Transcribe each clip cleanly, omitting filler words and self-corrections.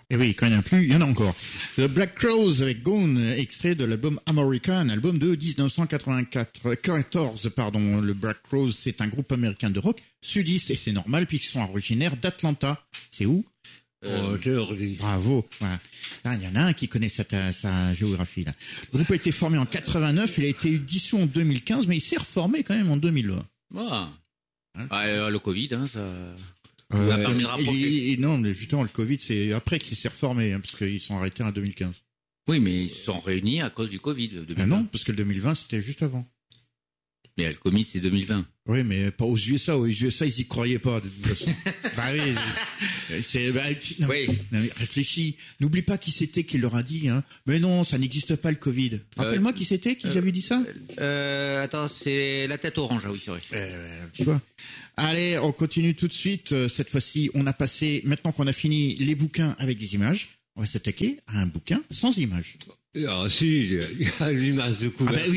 Et oui, quand il n'y en a plus, il y en a encore. The Black Crowes avec Gone, extrait de l'album America, un album de 14, pardon. Le Black Crowes, c'est un groupe américain de rock sudiste, et c'est normal puisqu'ils sont originaires d'Atlanta. C'est où? Géorgie. Bravo. Voilà. Ah, il y en a un qui connaît sa géographie, là. Le groupe a été formé en 89, il a été dissous en 2015, mais il s'est reformé quand même en 2020. Ah. Le Covid, ça... Non, mais justement, le Covid, c'est après qu'il s'est reformé, parce qu'ils sont arrêtés en 2015. Oui, mais ils se sont réunis à cause du Covid. Non, parce que le 2020, c'était juste avant. Mais le Covid, c'est 2020. Oui, mais pas aux USA. Aux USA, ils y croyaient pas, de toute façon. Oui. Mais réfléchis. N'oublie pas qui c'était qui leur a dit, hein. Mais non, ça n'existe pas, le Covid. Rappelle-moi qui c'était qui avait dit ça? Attends, c'est la tête orange, oui, c'est vrai. Tu vois. Allez, on continue tout de suite. Cette fois-ci, on a passé, maintenant qu'on a fini les bouquins avec des images, on va s'attaquer à un bouquin sans images. Ah si, il y a l'image de couverture.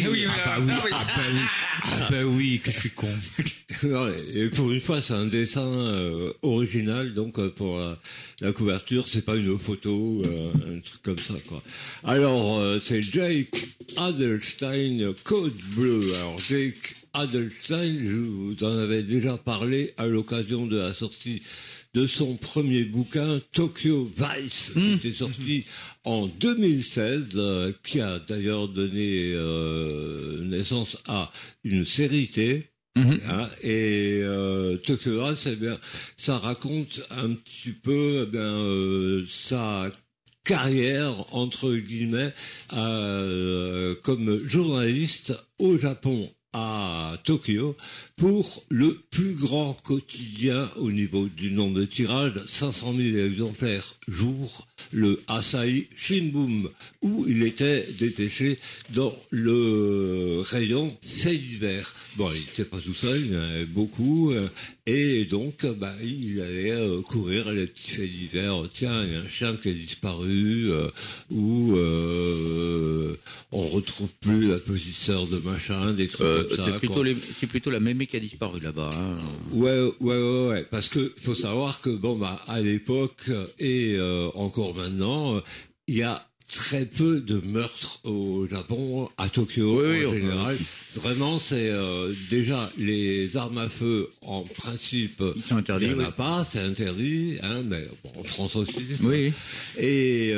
Oui, que je suis con. Et pour une fois, c'est un dessin original, donc pour la couverture, c'est pas une photo, un truc comme ça, quoi. Alors, c'est Jake Adelstein, Code Bleu. Alors, Jake Adelstein, je vous en avais déjà parlé à l'occasion de la sortie de son premier bouquin, Tokyo Vice, qui est sorti en 2016, qui a d'ailleurs donné naissance à une série T. Et Tokyo Vice, eh bien, ça raconte un petit peu sa carrière entre guillemets comme journaliste au Japon, à Tokyo, pour le plus grand quotidien au niveau du nombre de tirages, 500 000 exemplaires jour, le Asahi Shimbun, où il était dépêché dans le rayon faits divers. Bon, il n'était pas tout seul, il y en avait beaucoup, et donc, il allait courir les petits faits divers. Tiens, il y a un chien qui a disparu, ou on retrouve plus la petite sœur de machin, des trucs comme ça. C'est plutôt la mémé qui a disparu là-bas. Hein. Ouais. Parce que faut savoir que à l'époque et encore maintenant, il y a très peu de meurtres au Japon, à Tokyo en général. Vraiment, c'est déjà les armes à feu en principe. Ils sont interdits. Il n'y en a pas, c'est interdit, hein, mais bon, en France aussi. Oui. Et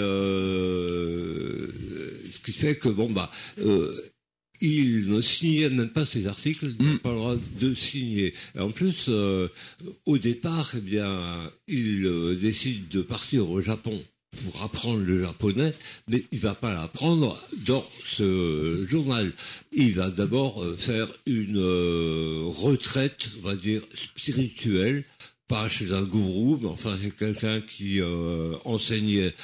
ce qui fait que il ne signait même pas ses articles, il n'a pas le droit de signer. Et en plus, au départ, il décide de partir au Japon pour apprendre le japonais, mais il va pas l'apprendre dans ce journal. Il va d'abord faire une retraite, on va dire, spirituelle, pas chez un gourou, mais enfin c'est quelqu'un qui enseignait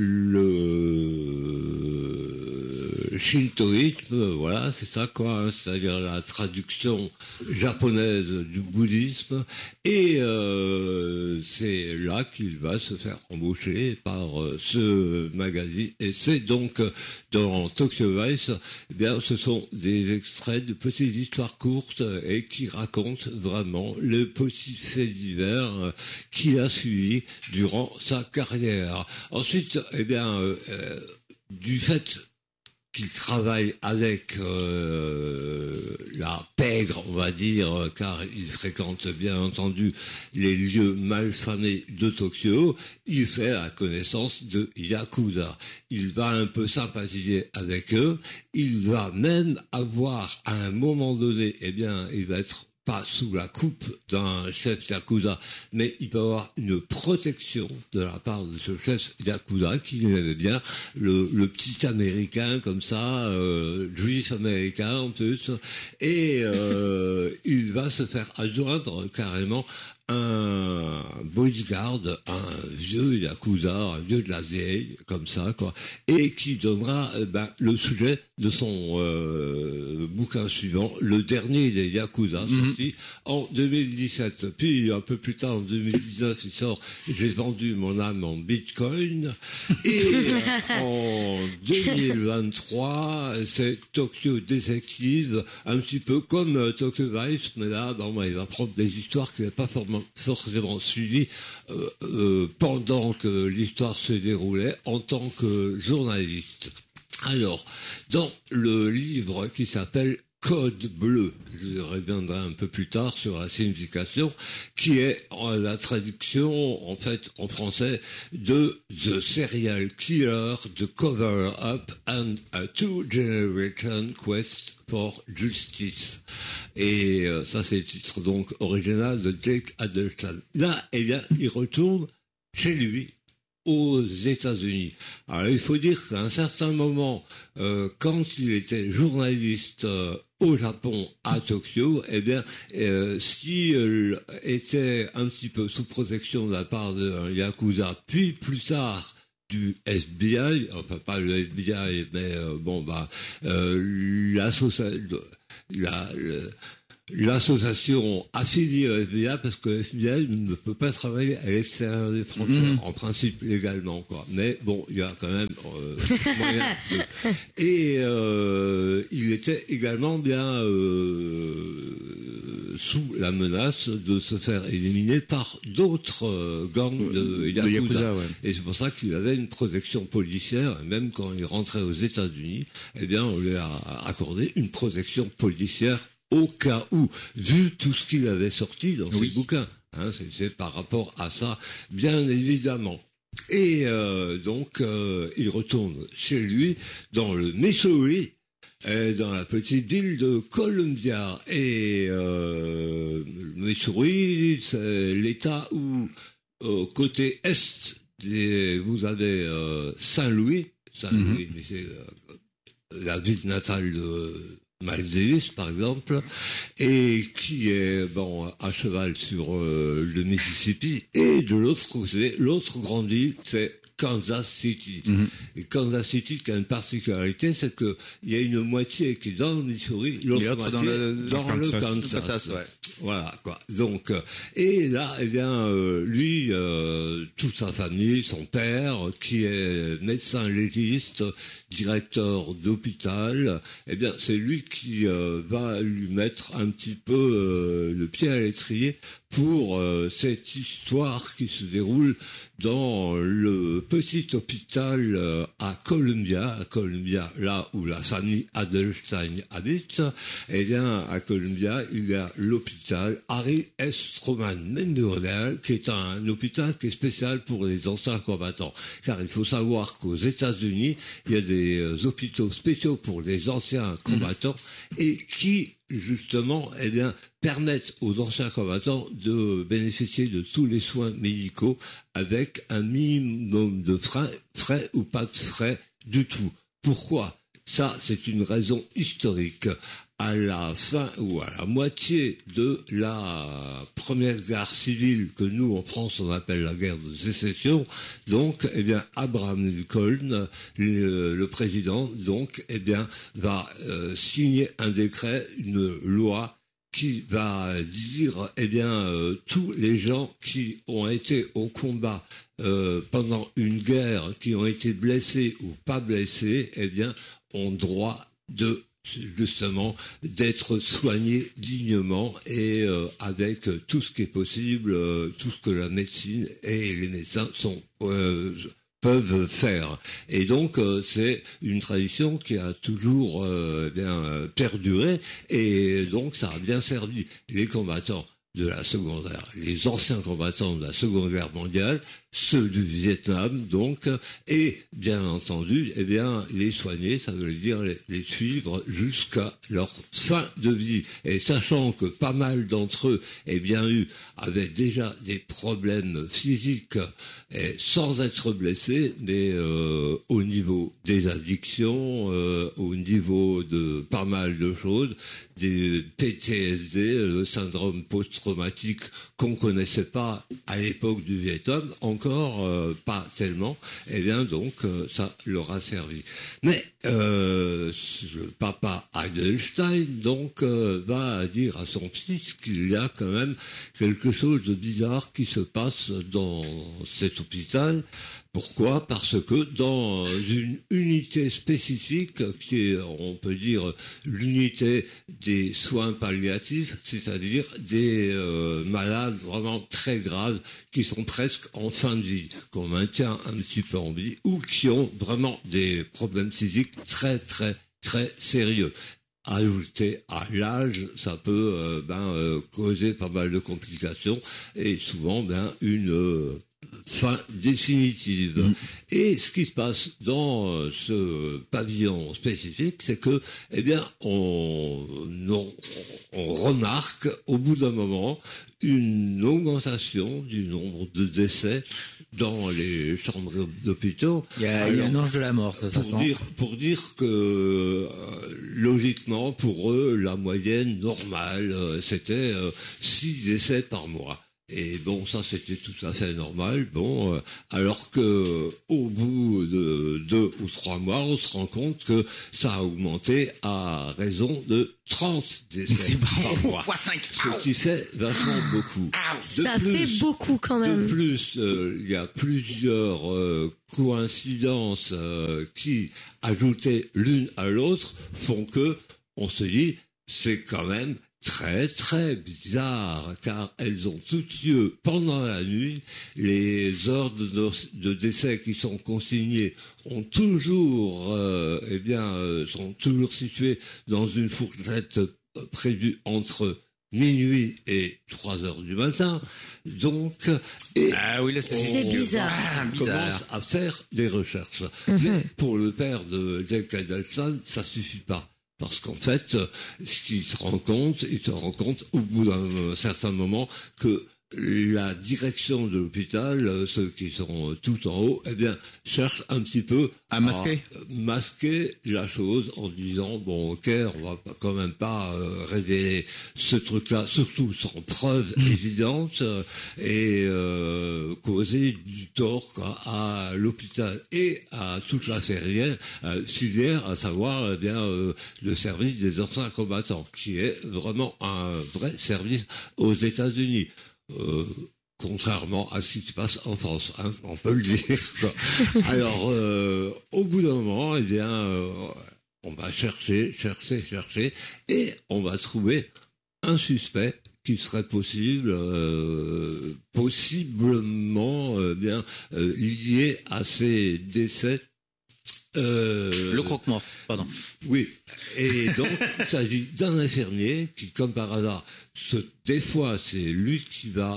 le shintoïsme, voilà, c'est ça quoi, hein, c'est-à-dire la traduction japonaise du bouddhisme, et c'est là qu'il va se faire embaucher par ce magazine, et c'est donc dans Tokyo Vice, ce sont des extraits de petites histoires courtes et qui racontent vraiment les petits faits divers qu'il a suivis durant sa carrière. Ensuite, du fait qu'il travaille avec la pègre, on va dire, car il fréquente bien entendu les lieux malfamés de Tokyo, il fait la connaissance de Yakuza. Il va un peu sympathiser avec eux, il va même avoir, à un moment donné, il va être pas sous la coupe d'un chef Yakuza, mais il peut avoir une protection de la part de ce chef Yakuza qui aimait bien le petit américain comme ça, juif américain en plus, et il va se faire adjoindre carrément un bodyguard, un vieux Yakuza, un vieux de la vieille, comme ça, quoi, et qui donnera le sujet de son bouquin suivant, le dernier des Yakuza, sorti en 2017. Puis, un peu plus tard, en 2019, il sort « J'ai vendu mon âme en Bitcoin ». Et en 2023, c'est Tokyo Detective, un petit peu comme Tokyo Vice, mais là, il va prendre des histoires qu'il n'a pas forcément forcément suivi pendant que l'histoire se déroulait en tant que journaliste. Alors, dans le livre qui s'appelle Code bleu, je reviendrai un peu plus tard sur la signification, qui est la traduction, en fait, en français, de The Serial Killer, The Cover-Up and a Two-Generation Quest for Justice. Et ça, c'est le titre donc original de Jake Adelstein. Là, eh bien, il retourne chez lui, aux États-Unis. Alors il faut dire qu'à un certain moment, quand il était journaliste au Japon, à Tokyo, eh bien, s'il était un petit peu sous protection de la part d'un Yakuza, puis plus tard du FBI, enfin pas le FBI, mais l'association affiliée au FBI, parce que le FBI ne peut pas travailler à l'extérieur des frontières, en principe légalement, quoi. Mais bon, il y a quand même moyen de... Et il était également bien sous la menace de se faire éliminer par d'autres gangs de Yakuza. Ouais. Et c'est pour ça qu'il avait une protection policière, et même quand il rentrait aux États-Unis, eh bien, on lui a accordé une protection policière au cas où, vu tout ce qu'il avait sorti dans ses bouquins. Hein, c'est par rapport à ça, bien évidemment. Et donc, il retourne chez lui, dans le Missouri, dans la petite île de Columbia. Et le Missouri, c'est l'état où, côté est, vous avez Saint-Louis, mais c'est la ville natale de Miles Davis, par exemple, et qui est à cheval sur le Mississippi. Et de l'autre côté, l'autre grande île, c'est Kansas City. Et Kansas City qui a une particularité, c'est que il y a une moitié qui est dans le Missouri, l'autre moitié dans le Kansas. Ouais. Voilà, quoi. Donc, et là, eh bien, lui, toute sa famille, son père, qui est médecin légiste, directeur d'hôpital, eh bien, c'est lui qui va lui mettre un petit peu le pied à l'étrier pour cette histoire qui se déroule dans le petit hôpital à Columbia, là où la famille Adelstein habite. Eh bien, à Columbia, il y a l'hôpital Harry S. Truman Memorial, qui est un hôpital qui est spécial pour les anciens combattants. Car il faut savoir qu'aux États-Unis, il y a des hôpitaux spéciaux pour les anciens combattants et qui, justement, eh bien, permettent aux anciens combattants de bénéficier de tous les soins médicaux avec un minimum de frais ou pas de frais du tout. Pourquoi ? Ça, c'est une raison historique. À la fin ou à la moitié de la première guerre civile que nous, en France, on appelle la guerre de sécession, donc, eh bien, Abraham Lincoln, le président, donc, eh bien, va signer un décret, une loi qui va dire, eh bien, tous les gens qui ont été au combat pendant une guerre, qui ont été blessés ou pas blessés, eh bien, ont droit justement d'être soignés dignement et avec tout ce qui est possible, tout ce que la médecine et les médecins peuvent faire. Et donc, c'est une tradition qui a toujours bien perduré, et donc ça a bien servi les combattants de la Seconde Guerre, les anciens combattants de la Seconde Guerre mondiale, ceux du Vietnam, donc, et bien entendu, eh bien, les soigner, ça veut dire les suivre jusqu'à leur fin de vie. Et sachant que pas mal d'entre eux, eh bien, avaient déjà des problèmes physiques, et sans être blessés, mais au niveau des addictions, au niveau de pas mal de choses, des PTSD, le syndrome post-traumatique qu'on connaissait pas à l'époque du Vietnam, encore pas tellement, et bien donc ça leur a servi. Mais le papa Adelstein donc va dire à son fils qu'il y a quand même quelque chose de bizarre qui se passe dans cet hôpital, Pourquoi ? Parce que dans une unité spécifique, qui est, on peut dire, l'unité des soins palliatifs, c'est-à-dire des malades vraiment très graves qui sont presque en fin de vie, qu'on maintient un petit peu en vie, ou qui ont vraiment des problèmes physiques très, très, très sérieux. Ajouté à l'âge, ça peut causer pas mal de complications et souvent une fin définitive. Et ce qui se passe dans ce pavillon spécifique, c'est que, on remarque au bout d'un moment une augmentation du nombre de décès dans les chambres d'hôpitaux. Il y a un ange de la mort, ça sent. Pour dire que, logiquement, pour eux, la moyenne normale, c'était 6 décès par mois. Et bon, ça c'était tout à fait normal. Bon, alors que au bout de 2 ou 3 mois, on se rend compte que ça a augmenté à raison de 30 décès par mois. Fois 5. Ce qui fait vachement beaucoup. Ça fait beaucoup quand même. De plus, il y a plusieurs coïncidences qui, ajoutées l'une à l'autre, font que on se dit, c'est quand même très très bizarre, car elles ont toutes lieu pendant la nuit. Les heures de décès qui sont consignées ont toujours, sont toujours situées dans une fourchette prévue entre minuit et 3 heures du matin. Donc, c'est bizarre. On commence à faire des recherches. Mais pour le père de Jake Adelson, ça suffit pas. Parce qu'en fait, il se rend compte au bout d'un certain moment que la direction de l'hôpital, ceux qui sont tout en haut, cherchent un petit peu à masquer la chose en disant, bon, ok, on va quand même pas révéler ce truc-là, surtout sans preuve évidente, et causer du tort à l'hôpital et à toute la filière, à savoir le service des anciens combattants, qui est vraiment un vrai service aux États-Unis. Contrairement à ce qui se passe en France, on peut le dire. Alors, au bout d'un moment, on va chercher, et on va trouver un suspect qui serait possiblement lié à ces décès. Le croque-mort, pardon. Oui, et donc il s'agit d'un infirmier qui, comme par hasard, des fois c'est lui qui va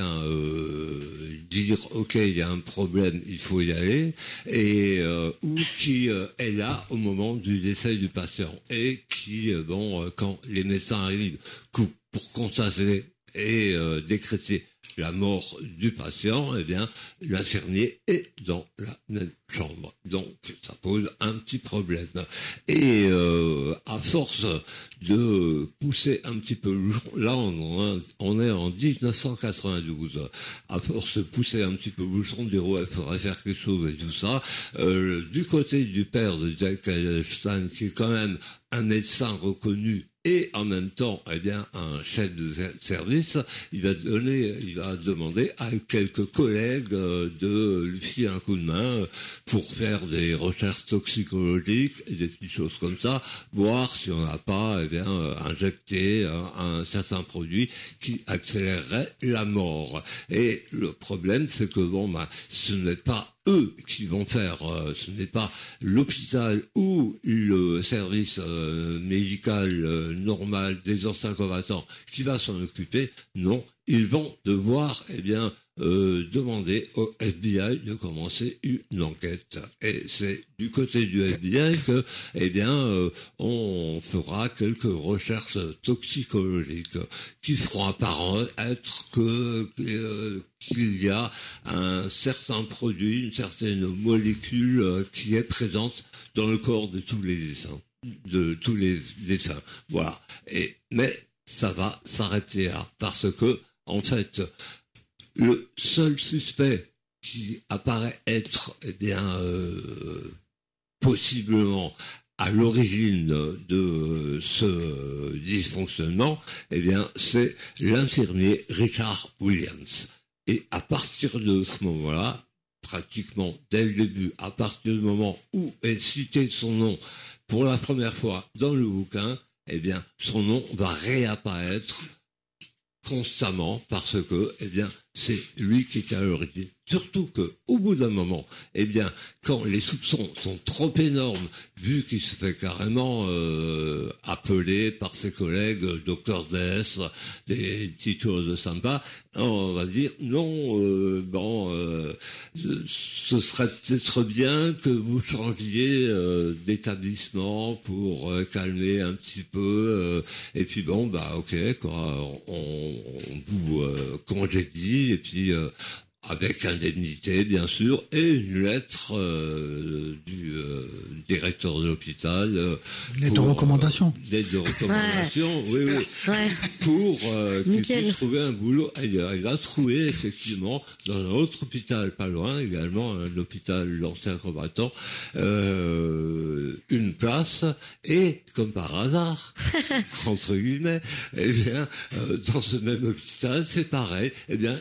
dire ok, il y a un problème, il faut y aller, et ou qui est là au moment du décès du patient et qui quand les médecins arrivent pour constater et décréter la mort du patient, l'infirmier est dans la même chambre. Donc, ça pose un petit problème. Et à force de pousser un petit peu, là on est en 1992, à force de pousser un petit peu le bouchon, de dire ouais, il faudrait faire quelque chose et tout ça, du côté du père de Jack Edelstein, qui est quand même un médecin reconnu et en même temps, un chef de service, il va demander à quelques collègues de lui filer un coup de main pour faire des recherches toxicologiques et des petites choses comme ça, voir si on n'a pas, injecté un certain produit qui accélérerait la mort. Et le problème, c'est que ce n'est pas eux qui vont faire, ce n'est pas l'hôpital ou le service médical normal des anciens combattants qui va s'en occuper. Non, ils vont devoir demander au FBI de commencer une enquête. Et c'est du côté du FBI que on fera quelques recherches toxicologiques qui feront apparaître qu'il y a un certain produit, une certaine molécule qui est présente dans le corps de tous les défunts. Voilà. Mais ça va s'arrêter là, parce que en fait, le seul suspect qui apparaît être possiblement à l'origine de ce dysfonctionnement, c'est l'infirmier Richard Williams. Et à partir de ce moment-là, pratiquement dès le début, à partir du moment où est cité son nom pour la première fois dans le bouquin, eh bien, son nom va réapparaître constamment parce que, eh bien, c'est lui qui est à l'origine. Surtout que, au bout d'un moment, eh bien, quand les soupçons sont trop énormes, vu qu'il se fait carrément appeler par ses collègues Dr DS, des titres de sympa, on va dire non, ce serait peut-être bien que vous changiez d'établissement pour calmer un petit peu, et puis bon, bah ok, quoi, on vous congédie, et puis avec indemnité, bien sûr, et une lettre du directeur de l'hôpital. Une lettre de recommandation. Lettre de recommandation, oui, oui. Ouais. Pour qu'il puisse trouver un boulot ailleurs. Il a trouvé, effectivement, dans un autre hôpital, pas loin, également, un hôpital d'anciens combattants, une place, et, comme par hasard, entre guillemets, eh bien, dans ce même hôpital, c'est pareil, eh bien,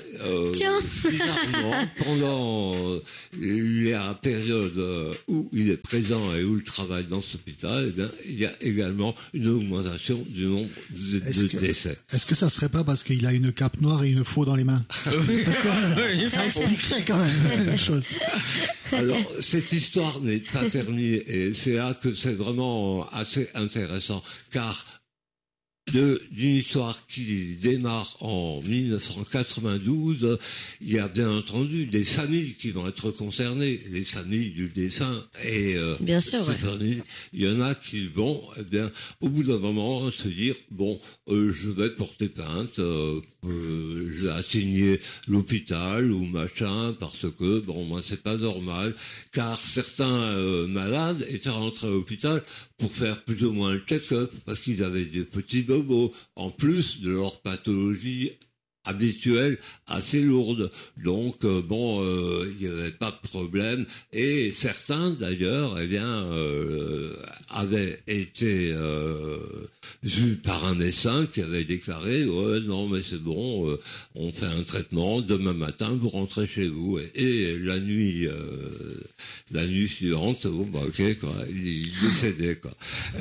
pendant la période où il est présent et où il travaille dans cet hôpital, eh bien, il y a également une augmentation du nombre de décès. Est-ce que ça serait pas parce qu'il a une cape noire et une faux dans les mains? Parce que ça expliquerait quand même la chose. Alors, cette histoire n'est pas terminée et c'est là que c'est vraiment assez intéressant, car d'une histoire qui démarre en 1992, il y a bien entendu des familles qui vont être concernées, les familles du défunt, et bien sûr, ces familles, il y en a qui vont, eh bien, au bout d'un moment, se dire bon, je vais porter plainte, je vais assigner l'hôpital ou machin, parce que bon, moi c'est pas normal, car certains malades étaient rentrés à l'hôpital pour faire plus ou moins le check-up, parce qu'ils avaient des petits bobos, en plus de leur pathologie habituelle assez lourde. Donc, il n'y avait pas de problème. Et certains, d'ailleurs, eh bien, avaient été vus par un médecin qui avait déclaré « Ouais, non, mais c'est bon, on fait un traitement, demain matin, vous rentrez chez vous. » Et la nuit suivante, bon, bah, ok, quoi, il décédait, quoi.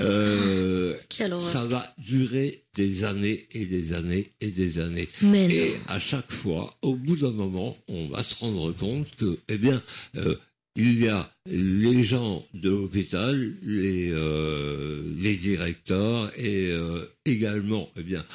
Ça va durer des années et des années et des années. Et à chaque fois, au bout d'un moment, on va se rendre compte que, eh bien, il y a les gens de l'hôpital, les directeurs et également, eh bien,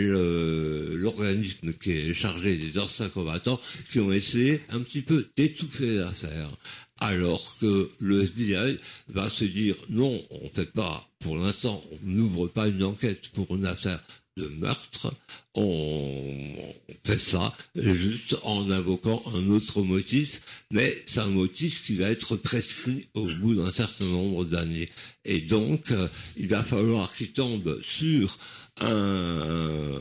l'organisme qui est chargé des anciens combattants qui ont essayé un petit peu d'étouffer l'affaire. Alors que le FBI va se dire non, on fait pas, pour l'instant, on n'ouvre pas une enquête pour une affaire de meurtre, on fait ça juste en invoquant un autre motif, mais c'est un motif qui va être prescrit au bout d'un certain nombre d'années. Et donc, il va falloir qu'il tombe sur un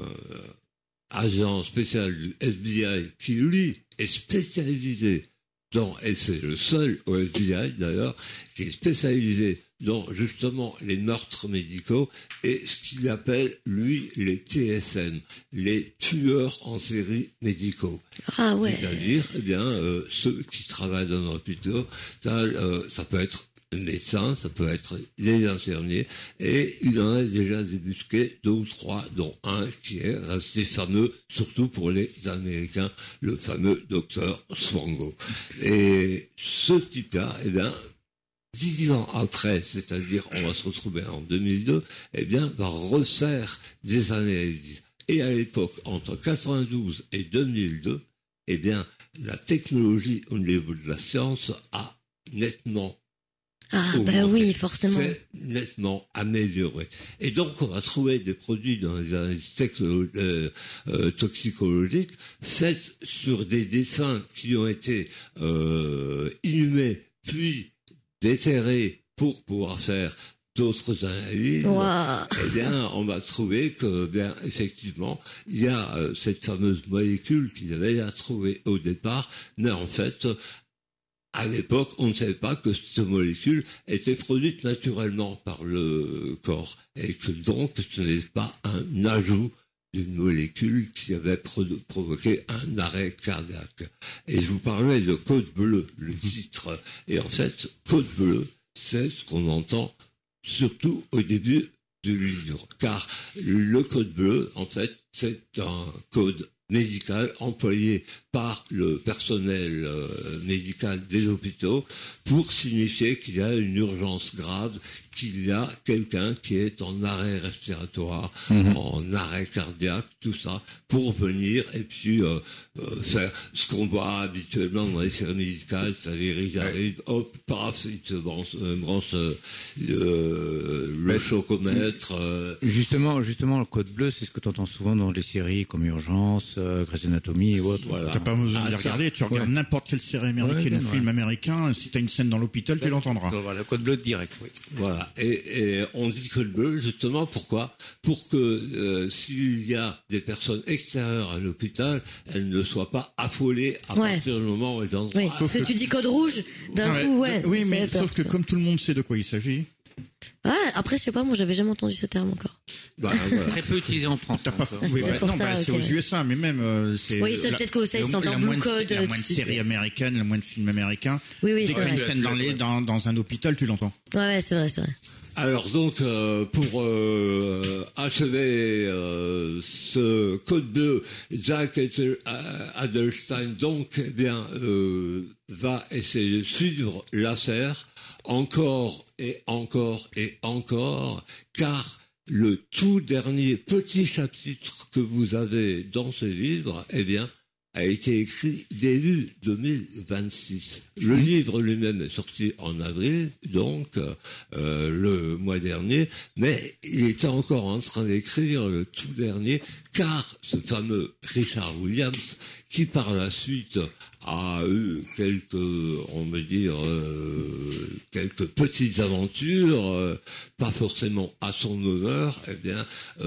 agent spécial du FBI qui, lui, est spécialisé et c'est le seul au FBI d'ailleurs, qui est spécialisé dans justement les meurtres médicaux et ce qu'il appelle, lui, les TSN, les tueurs en série médicaux. Ah ouais. C'est-à-dire, eh bien, ceux qui travaillent dans un hôpital, ça peut être médecins, ça peut être des infirmiers, et il en a déjà débusqué 2 ou 3, dont un qui est resté fameux, surtout pour les Américains, le fameux docteur Swango. Et ce type-là, eh bien, 10 ans après, c'est-à-dire on va se retrouver en 2002, eh bien, va refaire des analyses. Et à l'époque, entre 92 et 2002, eh bien, la technologie au niveau de la science a nettement oui, forcément. C'est nettement amélioré. Et donc, on va trouver des produits dans les analyses toxicologiques faits sur des dessins qui ont été inhumés, puis déterrés pour pouvoir faire d'autres analyses. Wow. Eh bien, on va trouver que, bien, effectivement, il y a cette fameuse molécule qu'ils avaient à trouver au départ, mais en fait, à l'époque, on ne savait pas que cette molécule était produite naturellement par le corps et que donc ce n'est pas un ajout d'une molécule qui avait provoqué un arrêt cardiaque. Et je vous parlais de Code bleu, le titre. Et en fait, Code bleu, c'est ce qu'on entend surtout au début du livre. Car le Code bleu, en fait, c'est un code médical employé par le personnel médical des hôpitaux pour signifier qu'il y a une urgence grave, qu'il y a quelqu'un qui est en arrêt respiratoire, en arrêt cardiaque, tout ça, pour venir et puis faire ce qu'on voit habituellement dans les séries médicales, c'est-à-dire ils arrivent, hop, paf, ils se branchent le chocomètre. Justement, le code bleu, c'est ce que tu entends souvent dans les séries comme Urgence, Grey's Anatomy et autres. Voilà. T'as pas besoin de les regarder, tu regardes n'importe quelle série américaine, film américain, si t'as une scène dans l'hôpital, tu l'entendras. Voilà, code bleu direct, oui. Voilà, et on dit code bleu, justement, pourquoi ? Pour que s'il y a des personnes extérieures à l'hôpital, elles ne soient pas affolées à partir du moment où elles entrent. Oui, parce que tu dis code rouge, d'un coup, Oui, mais sauf que comme tout le monde sait de quoi il s'agit... Ah, après, je sais pas, moi, j'avais jamais entendu ce terme encore. Voilà. Très peu utilisé en France. T'as pas... c'est aux USA, mais même... c'est oui, c'est peut-être qu'aux States, c'est en blue code. La moins de séries américaines, la moins de films américains. Oui, dès qu'il y a une scène dans un hôpital, tu l'entends. Ouais, c'est vrai. Alors donc, pour achever ce code bleu, Jack Adelstein, donc, eh bien, va essayer de suivre l'affaire encore et encore et encore, car le tout dernier petit chapitre que vous avez dans ce livre, eh bien, a été écrit début 2026. Le livre lui-même est sorti en avril, donc le mois dernier, mais il était encore en train d'écrire le tout dernier, car ce fameux Richard Williams, qui par la suite a eu quelques petites aventures, pas forcément à son honneur, eh bien,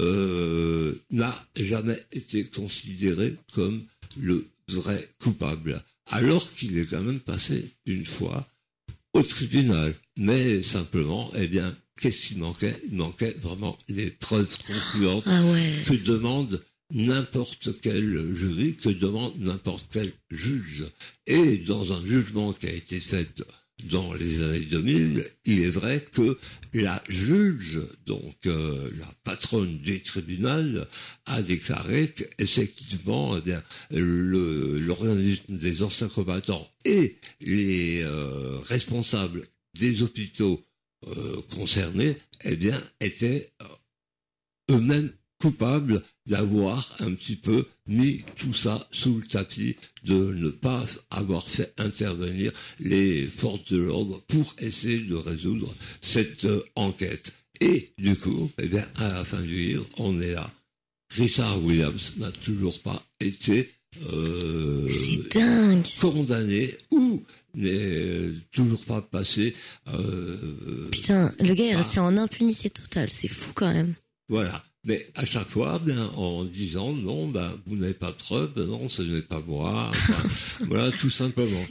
n'a jamais été considéré comme le vrai coupable, alors qu'il est quand même passé une fois au tribunal. Mais simplement, eh bien, qu'est-ce qu'il manquait ? Il manquait vraiment les preuves concluantes que demande n'importe quel jury, que demande n'importe quel juge. Et dans un jugement qui a été fait dans les années 2000, il est vrai que la juge, donc la patronne du tribunal, a déclaré qu'effectivement, eh bien, l'organisme des anciens combattants et les responsables des hôpitaux concernés, eh bien, étaient eux-mêmes coupables d'avoir un petit peu mis tout ça sous le tapis, de ne pas avoir fait intervenir les forces de l'ordre pour essayer de résoudre cette enquête. Et du coup, eh bien, à la fin du livre, on est là. Richard Williams n'a toujours pas été c'est dingue. Condamné ou n'est toujours pas passé. Putain, le gars est resté en impunité totale, c'est fou quand même. Voilà. Mais à chaque fois, bien, en disant non, ben, vous n'avez pas de preuve, non, ce n'est pas moi. Enfin, voilà, tout simplement.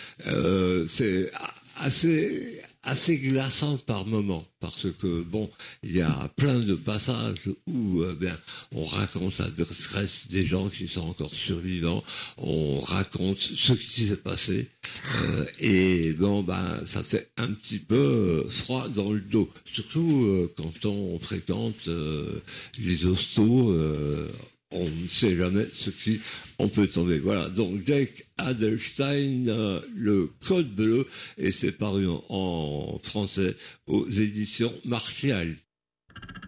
C'est assez glaçant par moment, parce que bon, il y a plein de passages où bien on raconte la détresse des gens qui sont encore survivants, on raconte ce qui s'est passé, et bon ben ça fait un petit peu froid dans le dos, surtout quand on fréquente les hostos. On ne sait jamais ce qui on peut tomber. Voilà, donc Jack Adelstein, le Code bleu, et c'est paru en français aux éditions Martial.